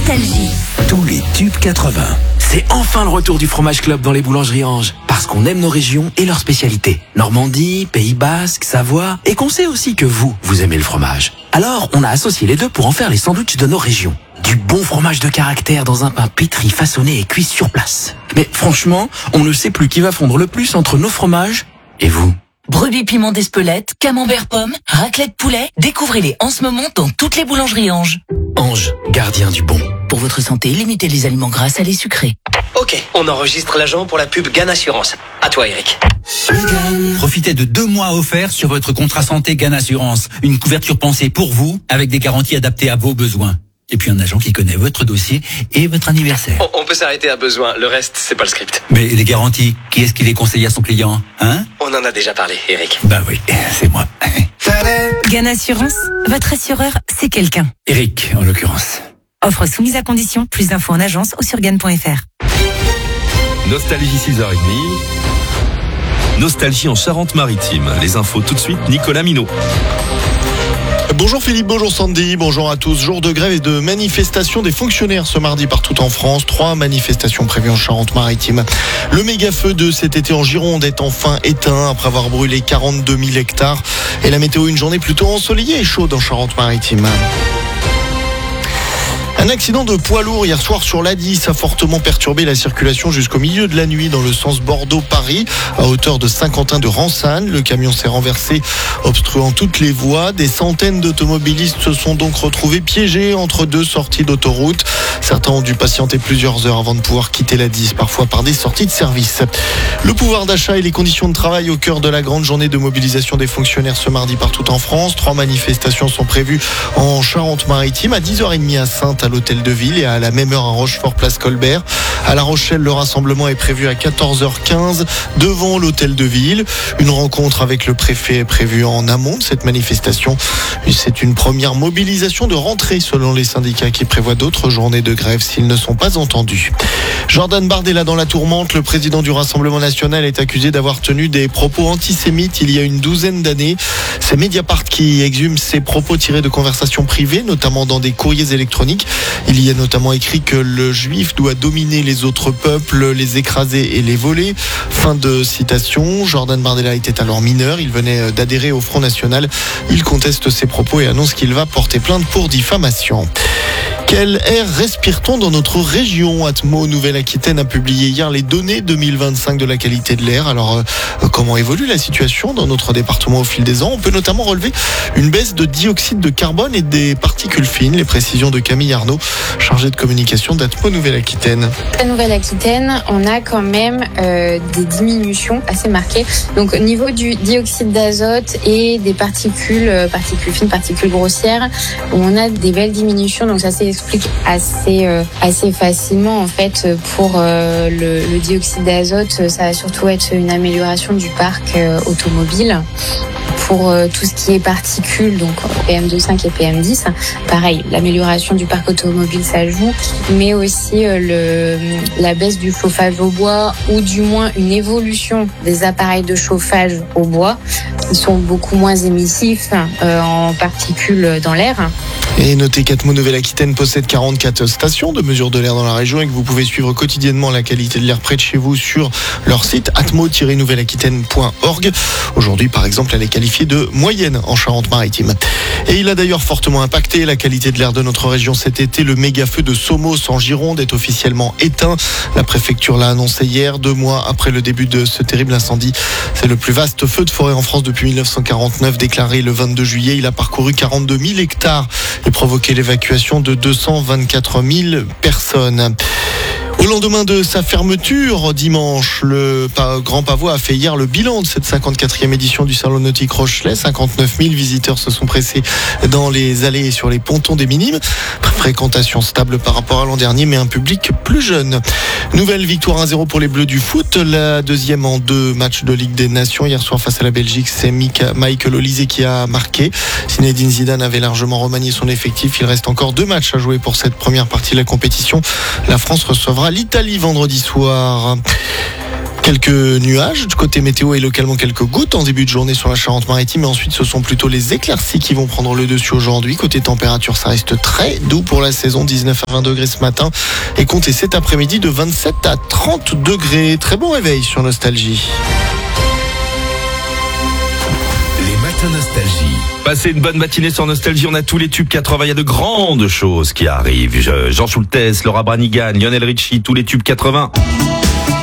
Nostalgie. Tous les tubes 80. C'est enfin le retour du fromage club dans les boulangeries Ange. Parce qu'on aime nos régions et leurs spécialités. Normandie, Pays Basque, Savoie. Et qu'on sait aussi que vous aimez le fromage. Alors, on a associé les deux pour en faire les sandwichs de nos régions. Du bon fromage de caractère dans un pain pétri, façonné et cuit sur place. Mais franchement, on ne sait plus qui va fondre le plus entre nos fromages et vous. Brebis piment d'Espelette, camembert pomme, raclette poulet. Découvrez-les en ce moment dans toutes les boulangeries Ange. Ange, gardien du bon. Pour votre santé, limitez les aliments gras, salés, sucrés. Ok, on enregistre l'agent pour la pub GAN Assurance. À toi, Eric. Profitez de 2 mois offerts sur votre contrat santé GAN Assurance. Une couverture pensée pour vous, avec des garanties adaptées à vos besoins. Et puis un agent qui connaît votre dossier et votre anniversaire. On peut s'arrêter à besoin, le reste, c'est pas le script. Mais les garanties, qui est-ce qui les conseille à son client, hein? On en a déjà parlé, Eric. Bah oui, c'est moi. GAN Assurance, votre assureur, c'est quelqu'un. Eric, en l'occurrence. Offre soumise à condition. Plus d'infos en agence ou sur GAN.fr. Nostalgie 6h30. Nostalgie en Charente-Maritime. Les infos tout de suite, Nicolas Minot. Bonjour Philippe, bonjour Sandy, bonjour à tous. Jour de grève et de manifestation des fonctionnaires ce mardi partout en France. 3 manifestations prévues en Charente-Maritime. Le méga-feu de cet été en Gironde est enfin éteint après avoir brûlé 42 000 hectares. Et la météo, une journée plutôt ensoleillée et chaude en Charente-Maritime. Un accident de poids lourd hier soir sur l'A10 a fortement perturbé la circulation jusqu'au milieu de la nuit dans le sens Bordeaux-Paris, à hauteur de Saint-Quentin de Ransanne. Le camion s'est renversé, obstruant toutes les voies. Des centaines d'automobilistes se sont donc retrouvés piégés entre 2 sorties d'autoroute. Certains ont dû patienter plusieurs heures avant de pouvoir quitter l'A10, parfois par des sorties de service. Le pouvoir d'achat et les conditions de travail au cœur de la grande journée de mobilisation des fonctionnaires ce mardi partout en France. 3 manifestations sont prévues en Charente-Maritime, à 10h30 à Saintes, à l'Hôtel de Ville, et à la même heure à Rochefort, place Colbert. À La Rochelle, le rassemblement est prévu à 14h15 devant l'Hôtel de Ville. Une rencontre avec le préfet est prévue en amont de cette manifestation. C'est une première mobilisation de rentrée selon les syndicats qui prévoient d'autres journées de grève s'ils ne sont pas entendus. Jordan Bardella dans la tourmente. Le président du Rassemblement national est accusé d'avoir tenu des propos antisémites il y a une douzaine d'années. C'est Mediapart qui exhume ces propos tirés de conversations privées, notamment dans des courriers électroniques. Il y a notamment écrit que le juif doit dominer les autres peuples, les écraser et les voler. Fin de citation. Jordan Bardella était alors mineur. Il venait d'adhérer au Front National. Il conteste ses propos et annonce qu'il va porter plainte pour diffamation. Quel air respire-t-on dans notre région? Atmo Nouvelle-Aquitaine a publié hier les données 2025 de la qualité de l'air. Alors, comment évolue la situation dans notre département au fil des ans? On peut notamment relever une baisse de dioxyde de carbone et des particules fines. Les précisions de Camille Arnaud, chargée de communication d'Atmo Nouvelle-Aquitaine. En Nouvelle-Aquitaine, on a quand même des diminutions assez marquées. Donc, au niveau du dioxyde d'azote et des particules fines, particules grossières, on a des belles diminutions. Donc, ça s'explique assez facilement en fait. Pour le dioxyde d'azote, ça va surtout être une amélioration du parc automobile. Pour tout ce qui est particules, donc PM2,5 et PM10, pareil, l'amélioration du parc automobile, ça joue, mais aussi la baisse du chauffage au bois, ou du moins une évolution des appareils de chauffage au bois. Ils sont beaucoup moins émissifs en particules dans l'air. Et notez qu'Atmo Nouvelle-Aquitaine possède 44 stations de mesure de l'air dans la région et que vous pouvez suivre quotidiennement la qualité de l'air près de chez vous sur leur site atmo-nouvelle-aquitaine.org. Aujourd'hui, par exemple, elle est qualifiée de moyenne en Charente-Maritime. Et il a d'ailleurs fortement impacté la qualité de l'air de notre région cet été. Le méga-feu de Somos en Gironde est officiellement éteint. La préfecture l'a annoncé hier, 2 mois après le début de ce terrible incendie. C'est le plus vaste feu de forêt en France depuis 1949, déclaré le 22 juillet. Il a parcouru 42 000 hectares et provoqué l'évacuation de 224 000 personnes. Au lendemain de sa fermeture dimanche, le Grand Pavois a fait hier le bilan de cette 54e édition du Salon nautique Rochelet. 59 000 visiteurs se sont pressés dans les allées et sur les pontons des Minimes. Fréquentation stable par rapport à l'an dernier, mais un public plus jeune. Nouvelle victoire 1-0 pour les Bleus du foot. La deuxième en 2 matchs de Ligue des Nations. Hier soir face à la Belgique, c'est Michael Olise qui a marqué. Zinedine Zidane avait largement remanié son effectif. Il reste encore 2 matchs à jouer pour cette première partie de la compétition. La France recevra l'Italie vendredi soir. Quelques nuages du côté météo et localement quelques gouttes en début de journée sur la Charente-Maritime. Et ensuite, ce sont plutôt les éclaircies qui vont prendre le dessus aujourd'hui. Côté température, ça reste très doux pour la saison. 19 à 20 degrés ce matin. Et comptez cet après-midi de 27 à 30 degrés. Très bon réveil sur Nostalgie. Les matins Nostalgie. Passez une bonne matinée sur Nostalgie, on a tous les tubes 80, il y a de grandes choses qui arrivent. Jean Schultes, Laura Branigan, Lionel Richie, tous les tubes 80.